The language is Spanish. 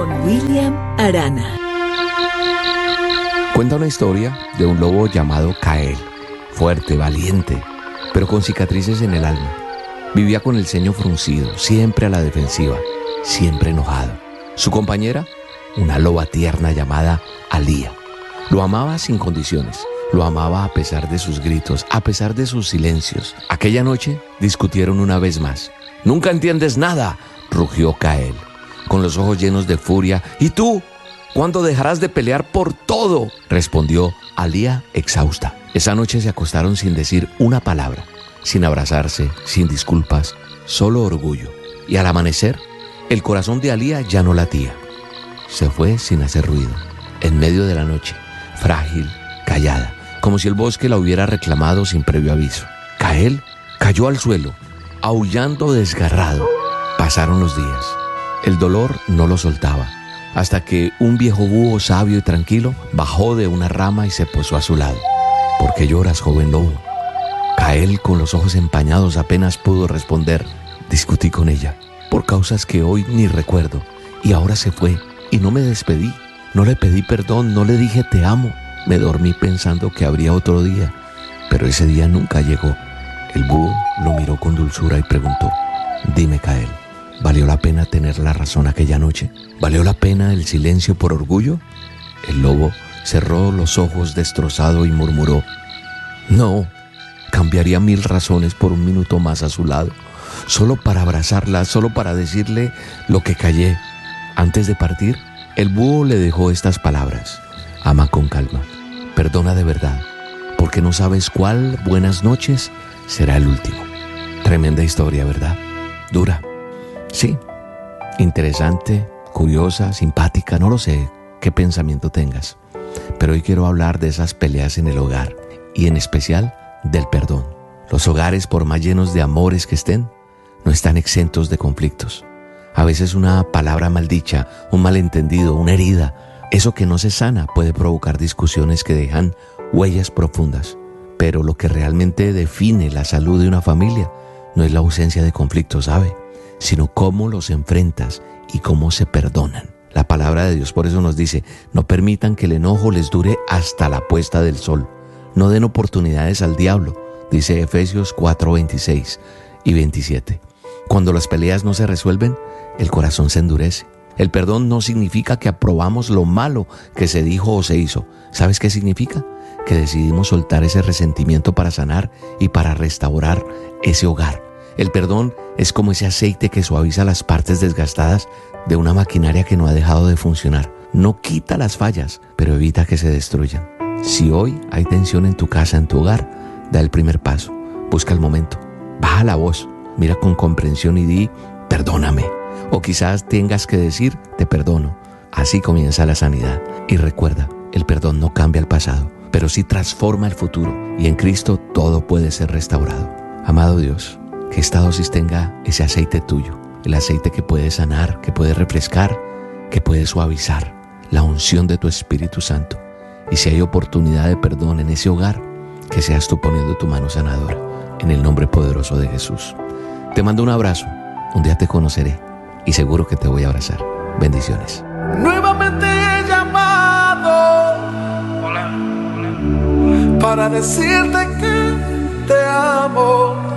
con William Arana. Cuenta una historia de un lobo llamado Cael, fuerte, valiente, pero con cicatrices en el alma. Vivía con el ceño fruncido, siempre a la defensiva, siempre enojado. Su compañera, una loba tierna llamada Alía. Lo amaba sin condiciones, lo amaba a pesar de sus gritos, a pesar de sus silencios. Aquella noche discutieron una vez más. «¡Nunca entiendes nada!», rugió Cael, con los ojos llenos de furia. «¿Y tú? ¿Cuándo dejarás de pelear por todo?», respondió Alía exhausta. Esa noche se acostaron sin decir una palabra, sin abrazarse, sin disculpas, solo orgullo. Y al amanecer, el corazón de Alía ya no latía. Se fue sin hacer ruido, en medio de la noche, frágil, callada, como si el bosque la hubiera reclamado sin previo aviso. Cael cayó al suelo, aullando desgarrado. Pasaron los días. El dolor no lo soltaba, hasta que un viejo búho sabio y tranquilo bajó de una rama y se posó a su lado. «¿Por qué lloras, joven lobo?». Cael, con los ojos empañados, apenas pudo responder. «Discutí con ella, por causas que hoy ni recuerdo, y ahora se fue, y no me despedí. No le pedí perdón, no le dije te amo. Me dormí pensando que habría otro día, pero ese día nunca llegó». El búho lo miró con dulzura y preguntó: «Dime, Cael, ¿valió la pena tener la razón aquella noche? ¿Valió la pena el silencio por orgullo?». El lobo cerró los ojos destrozado y murmuró: «No, cambiaría 1000 razones por un minuto más a su lado, solo para abrazarla, solo para decirle lo que callé». Antes de partir, el búho le dejó estas palabras: «Ama con calma, perdona de verdad, porque no sabes cuál buenas noches será el último». Tremenda historia, ¿verdad? Dura. Sí, interesante, curiosa, simpática, no lo sé qué pensamiento tengas. Pero hoy quiero hablar de esas peleas en el hogar y en especial del perdón. Los hogares, por más llenos de amores que estén, no están exentos de conflictos. A veces una palabra maldicha, un malentendido, una herida, eso que no se sana puede provocar discusiones que dejan huellas profundas. Pero lo que realmente define la salud de una familia no es la ausencia de conflictos, ¿sabe?, sino cómo los enfrentas y cómo se perdonan. La palabra de Dios por eso nos dice: no permitan que el enojo les dure hasta la puesta del sol. No den oportunidades al diablo, dice Efesios 4:26 y 27. Cuando las peleas no se resuelven, el corazón se endurece. El perdón no significa que aprobamos lo malo que se dijo o se hizo. ¿Sabes qué significa? Que decidimos soltar ese resentimiento para sanar y para restaurar ese hogar. El perdón es como ese aceite que suaviza las partes desgastadas de una maquinaria que no ha dejado de funcionar. No quita las fallas, pero evita que se destruyan. Si hoy hay tensión en tu casa, en tu hogar, da el primer paso. Busca el momento. Baja la voz. Mira con comprensión y di: perdóname. O quizás tengas que decir: te perdono. Así comienza la sanidad. Y recuerda, el perdón no cambia el pasado, pero sí transforma el futuro. Y en Cristo todo puede ser restaurado. Amado Dios, que esta dosis tenga ese aceite tuyo, el aceite que puede sanar, que puede refrescar, que puede suavizar, la unción de tu Espíritu Santo. Y si hay oportunidad de perdón en ese hogar, que seas tú poniendo tu mano sanadora, en el nombre poderoso de Jesús. Te mando un abrazo. Un día te conoceré y seguro que te voy a abrazar. Bendiciones. Nuevamente he llamado, hola, para decirte que te amo.